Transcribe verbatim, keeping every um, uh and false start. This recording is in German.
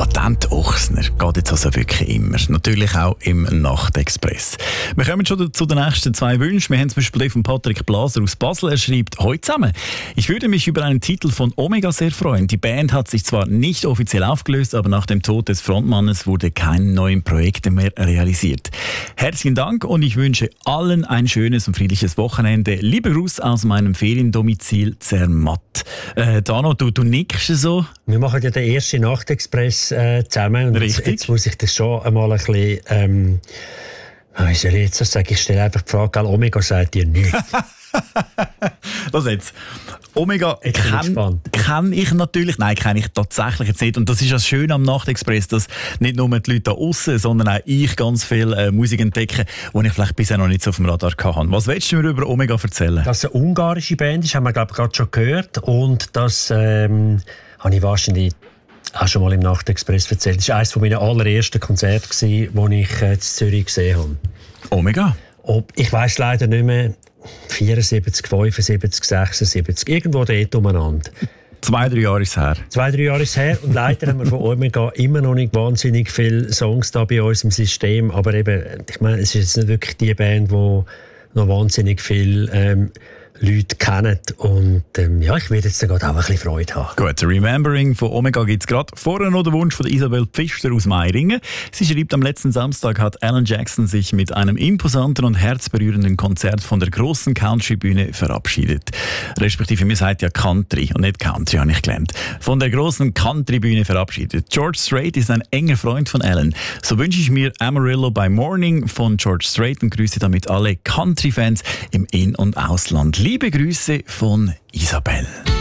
Patent Ochsner geht jetzt also wirklich immer. Natürlich auch im Nachtexpress. Wir kommen schon zu den nächsten zwei Wünschen. Wir haben zum Beispiel den von Patrick Blaser aus Basel. Er schreibt: Hallo zusammen. Ich würde mich über einen Titel von Omega sehr freuen. Die Band hat sich zwar nicht offiziell aufgelöst, aber nach dem Tod des Frontmannes wurde keine neuen Projekte mehr realisiert. Herzlichen Dank und ich wünsche allen ein schönes und friedliches Wochenende. Lieber Gruß aus meinem Feriendomizil Zermatt. Äh, Dano, du, du nickst so. Wir machen ja den ersten Nachtexpress äh, zusammen. Und Richtig. Jetzt muss ich das schon einmal ein bisschen... Ähm, wie soll ich jetzt das sagen? Ich stelle einfach die Frage, gell, Omega sagt dir nichts. Was jetzt? Omega kenne kenn ich natürlich, nein, kenne ich tatsächlich jetzt nicht. Und das ist das Schöne am Nachtexpress, dass nicht nur die Leute da aussen, sondern auch ich ganz viel äh, Musik entdecke, die ich vielleicht bisher noch nicht so auf dem Radar hatte. Was willst du mir über Omega erzählen? Dass es eine ungarische Band ist, haben wir glaube ich gerade schon gehört. Und das ähm, habe ich wahrscheinlich auch schon mal im Nachtexpress erzählt. Das war eines meiner allerersten Konzerte, das ich äh, in Zürich gesehen habe. Omega? Ob, ich weiss leider nicht mehr. vierundsiebzig, fünfundsiebzig, sechsundsiebzig, irgendwo dort umeinander. Zwei, drei Jahre ist her. Zwei, drei Jahre ist her. Und leider haben wir von Omega immer noch nicht wahnsinnig viele Songs da bei uns im System. Aber eben, ich meine, es ist jetzt nicht wirklich die Band, die noch wahnsinnig viele ähm, Leute kennen. Und ähm, ja, ich werde jetzt gerade auch ein bisschen Freude haben. Gut, Remembering von Omega gibt es gerade. Vorher noch der Wunsch von Isabel Pfister aus Meiringen. Sie schreibt, am letzten Samstag hat Alan Jackson sich mit einem imposanten und herzberührenden Konzert von der grossen Country-Bühne verabschiedet. Respektive, mir sagt ja Country und nicht Country, habe ich gelernt. Von der grossen Country-Bühne verabschiedet. George Strait ist ein enger Freund von Alan. So wünsche ich mir Amarillo by Morning von George Strait und grüße damit alle Country-Fans im In- und Ausland. Liebe Grüße von Isabel.